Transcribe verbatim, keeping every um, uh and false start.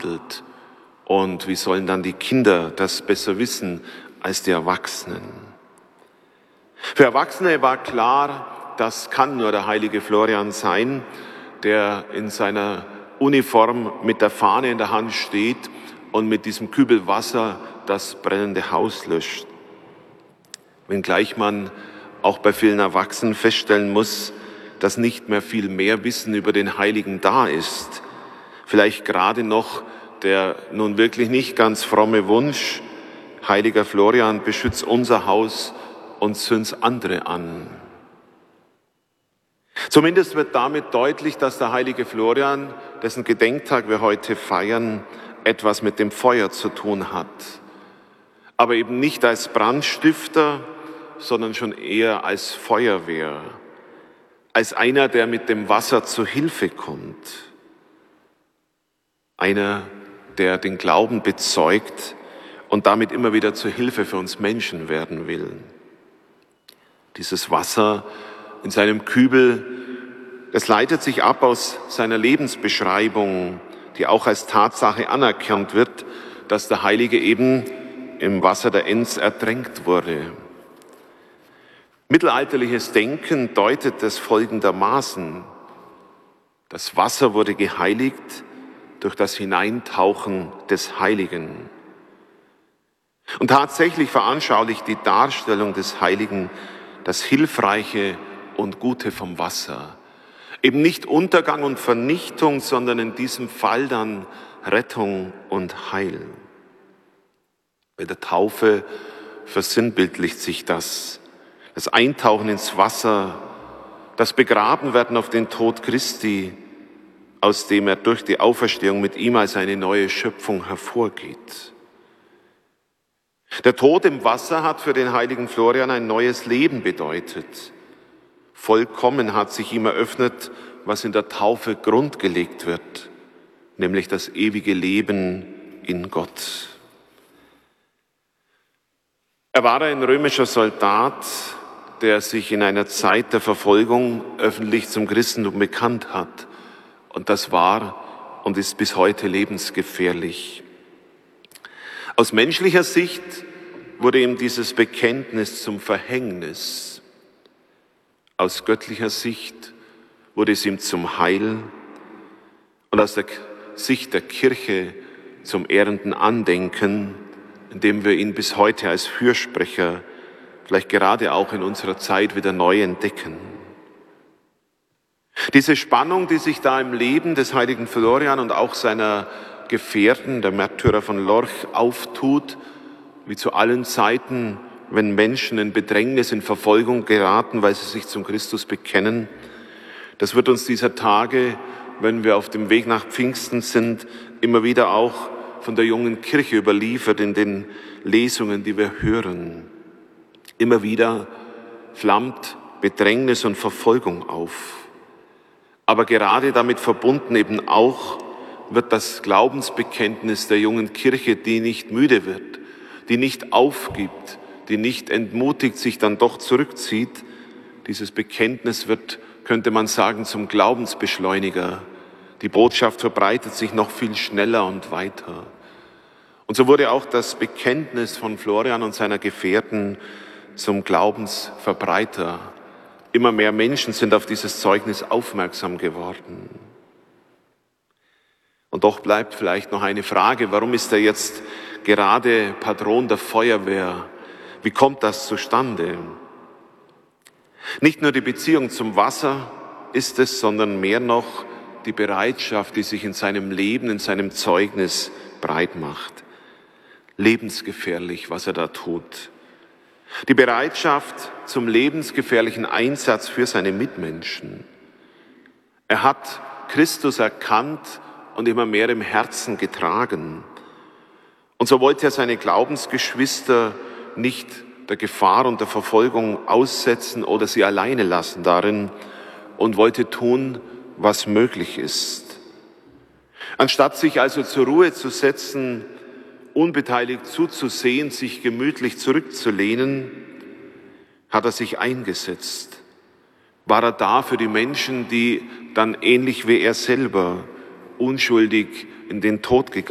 handelt. Und wie sollen dann die Kinder das besser wissen als die Erwachsenen? Für Erwachsene war klar, das kann nur der heilige Florian sein, der in seiner Uniform mit der Fahne in der Hand steht und mit diesem Kübel Wasser das brennende Haus löscht. Wenngleich man auch bei vielen Erwachsenen feststellen muss, dass nicht mehr viel mehr Wissen über den Heiligen da ist. Vielleicht gerade noch der nun wirklich nicht ganz fromme Wunsch, heiliger Florian, beschütz unser Haus und zünd's andere an. Zumindest wird damit deutlich, dass der heilige Florian, dessen Gedenktag wir heute feiern, etwas mit dem Feuer zu tun hat. Aber eben nicht als Brandstifter, sondern schon eher als Feuerwehr, als einer, der mit dem Wasser zu Hilfe kommt, einer, der den Glauben bezeugt und damit immer wieder zur Hilfe für uns Menschen werden will. Dieses Wasser in seinem Kübel, das leitet sich ab aus seiner Lebensbeschreibung, die auch als Tatsache anerkannt wird, dass der Heilige eben im Wasser der Enns ertränkt wurde. Mittelalterliches Denken deutet es folgendermaßen: Das Wasser wurde geheiligt durch das Hineintauchen des Heiligen. Und tatsächlich veranschaulicht die Darstellung des Heiligen das Hilfreiche und Gute vom Wasser. Eben nicht Untergang und Vernichtung, sondern in diesem Fall dann Rettung und Heil. Bei der Taufe versinnbildlicht sich das. Das Eintauchen ins Wasser, das Begrabenwerden auf den Tod Christi, aus dem er durch die Auferstehung mit ihm als eine neue Schöpfung hervorgeht. Der Tod im Wasser hat für den heiligen Florian ein neues Leben bedeutet. Vollkommen hat sich ihm eröffnet, was in der Taufe grundgelegt wird, nämlich das ewige Leben in Gott. Er war ein römischer Soldat, der sich in einer Zeit der Verfolgung öffentlich zum Christentum bekannt hat. Und das war und ist bis heute lebensgefährlich. Aus menschlicher Sicht wurde ihm dieses Bekenntnis zum Verhängnis. Aus göttlicher Sicht wurde es ihm zum Heil und aus der Sicht der Kirche zum ehrenden Andenken, indem wir ihn bis heute als Fürsprecher, vielleicht gerade auch in unserer Zeit, wieder neu entdecken. Diese Spannung, die sich da im Leben des heiligen Florian und auch seiner Gefährten, der Märtyrer von Lorch, auftut, wie zu allen Zeiten, wenn Menschen in Bedrängnis, in Verfolgung geraten, weil sie sich zum Christus bekennen, das wird uns dieser Tage, wenn wir auf dem Weg nach Pfingsten sind, immer wieder auch von der jungen Kirche überliefert in den Lesungen, die wir hören. Immer wieder flammt Bedrängnis und Verfolgung auf. Aber gerade damit verbunden eben auch wird das Glaubensbekenntnis der jungen Kirche, die nicht müde wird, die nicht aufgibt, die nicht entmutigt sich dann doch zurückzieht. Dieses Bekenntnis wird, könnte man sagen, zum Glaubensbeschleuniger. Die Botschaft verbreitet sich noch viel schneller und weiter. Und so wurde auch das Bekenntnis von Florian und seiner Gefährten zum Glaubensverbreiter. Immer mehr Menschen sind auf dieses Zeugnis aufmerksam geworden. Und doch bleibt vielleicht noch eine Frage: Warum ist er jetzt gerade Patron der Feuerwehr? Wie kommt das zustande? Nicht nur die Beziehung zum Wasser ist es, sondern mehr noch die Bereitschaft, die sich in seinem Leben, in seinem Zeugnis breit macht. Lebensgefährlich, was er da tut. Die Bereitschaft zum lebensgefährlichen Einsatz für seine Mitmenschen. Er hat Christus erkannt und immer mehr im Herzen getragen. Und so wollte er seine Glaubensgeschwister nicht der Gefahr und der Verfolgung aussetzen oder sie alleine lassen darin und wollte tun, was möglich ist. Anstatt sich also zur Ruhe zu setzen, unbeteiligt zuzusehen, sich gemütlich zurückzulehnen, hat er sich eingesetzt. War er da für die Menschen, die dann ähnlich wie er selber unschuldig in den Tod gegangen